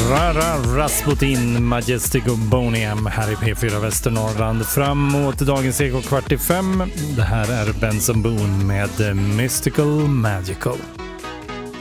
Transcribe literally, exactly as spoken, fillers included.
Rara Rasputin, Majestic och Boniem här i P fyra Västernorrland. Framåt dagens Eko kvart i fem. Det här är Benson Boone med Mystical Magical.